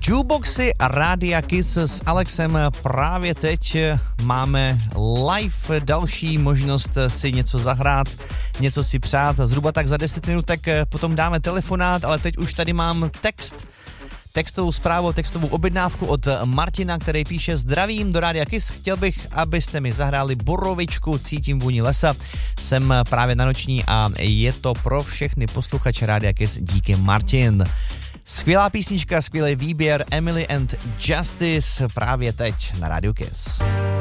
Jukeboxy a Rádia Kiss s Alexem právě teď máme live další možnost si něco zahrát, něco si přát. Zhruba tak za 10 minutek potom dáme telefonát, ale teď už tady mám textovou zprávu, textovou objednávku od Martina, který píše: zdravím do Rádia Kiss, chtěl bych, abyste mi zahráli Borovičku, cítím vůni lesa, jsem právě na noční a je to pro všechny posluchače Rádia Kiss, díky Martin. Skvělá písnička, skvělý výběr, Emily and Justice právě teď na Rádiu Kiss.